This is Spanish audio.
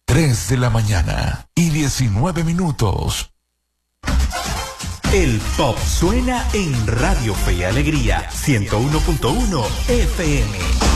3 de la mañana y 19 minutos. El pop suena en Radio Fe y Alegría 101.1 FM.